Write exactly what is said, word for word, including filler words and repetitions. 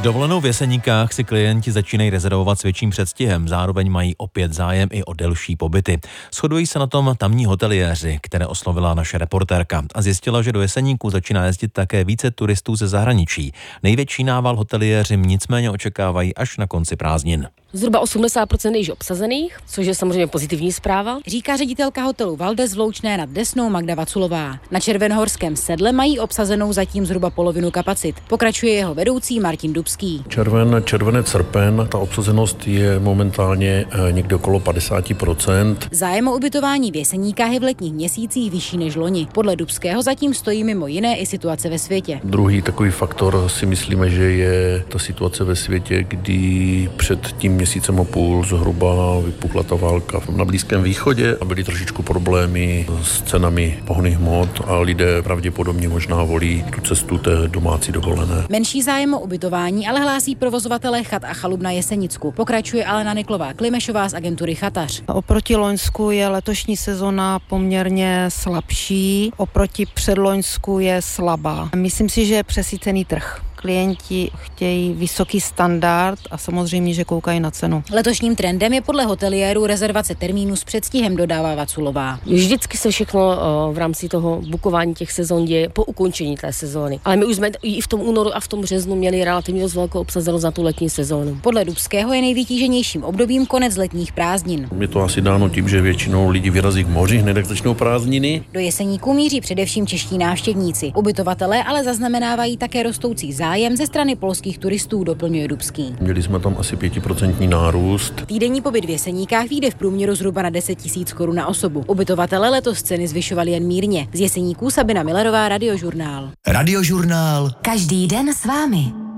Dovolenou v Jeseníkách si klienti začínají rezervovat s větším předstihem, zároveň mají opět zájem i o delší pobyty. Shodují se na tom tamní hoteliéři, které oslovila naše reportérka a zjistila, že do Jeseníků začíná jezdit také více turistů ze zahraničí. Největší nával hoteliéři nicméně očekávají až na konci prázdnin. Zhruba osmdesát procent je již obsazených, což je samozřejmě pozitivní zpráva, říká ředitelka hotelu Valdes v Loučné nad Desnou Magda Vaculová. Na Červenohorském sedle mají obsazenou zatím zhruba polovinu kapacit. Pokračuje jeho vedoucí Martin Dubský. Červen, červenec, srpen, ta obsazenost je momentálně někde okolo padesát procent. Zájem o ubytování v Jeseníkách je v letních měsících vyšší než loni. Podle Dubského zatím stojí mimo jiné i situace ve světě. Druhý takový faktor si myslíme, že je ta situace ve světě, kdy před tím měsícem a půl zhruba vypukla ta válka na Blízkém východě a byly trošičku problémy s cenami pohonných hmot a lidé pravděpodobně možná volí tu cestu té domácí dovolené. Menší zájem o ubytování ale hlásí provozovatelé chat a chalub na Jesenicku. Pokračuje Alena Niklová Klimešová z agentury Chatař. Oproti loňsku je letošní sezona poměrně slabší, oproti předloňsku je slabá. Myslím si, že je přesycený trh. Klienti chtějí vysoký standard a samozřejmě, že koukají na cenu. Letošním trendem je podle hoteliérů rezervace termínů s předstihem, dodává Vaculová. Vždycky se všechno v rámci toho bukování těch sezon děje po ukončení té sezóny. Ale my už jsme i v tom únoru a v tom březnu měli relativně dost velkou obsazenost na tu letní sezónu. Podle Dubského je nejvytíženějším obdobím konec letních prázdnin. Je to asi dáno tím, že většinou lidi vyrazí k moři, hned jak začnou prázdniny. Do Jeseníků míří především čeští návštěvníci. Ubytovatelé ale zaznamenávají také rostoucí zájem ze strany polských turistů, doplňuje Dubský. Měli jsme tam asi pětiprocentní nárůst. Týdenní pobyt v Jeseníkách vyjde v průměru zhruba na deset tisíc korun na osobu. Ubytovatelé letos ceny zvyšovali jen mírně. Z Jeseníků Sabina Millerová, Radiožurnál. Radiožurnál. Každý den s vámi.